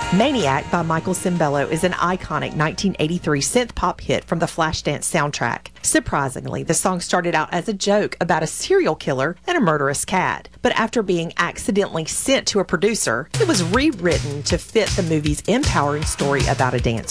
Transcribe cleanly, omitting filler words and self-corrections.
Maniac by Michael Cimbello is an iconic 1983 synth pop hit from the Flashdance soundtrack. Surprisingly, the song started out as a joke about a serial killer and a murderous cat. But after being accidentally sent to a producer, it was rewritten to fit the movie's empowering story about a dancer.